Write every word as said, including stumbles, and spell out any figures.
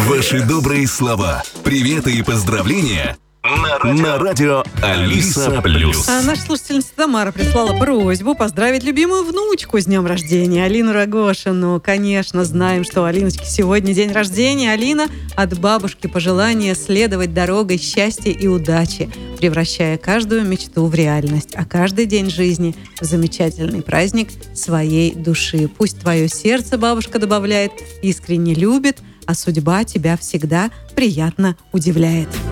Ваши добрые слова, приветы и поздравления на радио, на радио Алиса Плюс. А наша слушательница Тамара прислала просьбу поздравить любимую внучку с днем рождения, Алину Рогошину. Конечно, знаем, что у Алиночки сегодня день рождения. Алина, от бабушки пожелание следовать дорогой счастья и удачи, превращая каждую мечту в реальность, а каждый день жизни в замечательный праздник своей души. Пусть твое сердце, бабушка добавляет, искренне любит, а судьба тебя всегда приятно удивляет.